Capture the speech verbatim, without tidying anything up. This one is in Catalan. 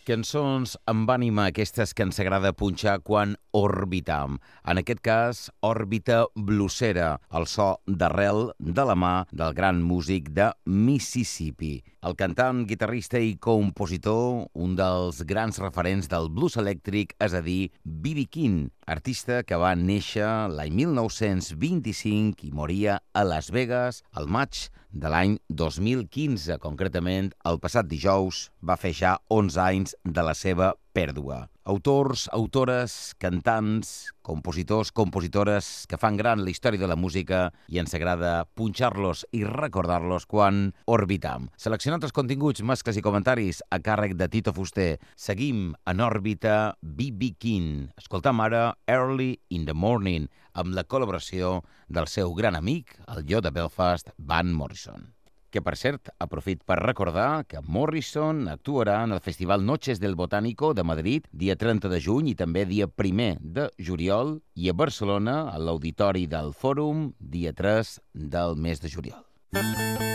Cançons amb ànima, aquestes que ens agrada punxar quan orbitam. En aquest cas, òrbita bluesera, el so d'arrel de la mà del gran músic de Mississippi. El cantant, guitarrista i compositor, un dels grans referents del blues elèctric, és a dir, B B King, artista que va néixer l'any mil nou-cents vint-i-cinc i moria a Las Vegas el maig de l'any dos mil quinze. Concretament, el passat dijous va fer ja onze anys de la seva pèrdua. Autors, autores, cantants, compositors, compositores que fan gran la història de la música i ens agrada punxar-los i recordar-los quan orbitam. Seleccionant els continguts, mescles i comentaris a càrrec de Tito Fuster. Seguim en òrbita B B King. Escoltam ara Early in the Morning amb la col·laboració del seu gran amic, el jo de Belfast, Van Morrison. Que, per cert, aprofit per recordar que Morrison actuarà en el Festival Noches del Botánico de Madrid dia trenta de juny i també dia primer de juliol i a Barcelona, a l'Auditori del Fòrum, dia tres del mes de juliol.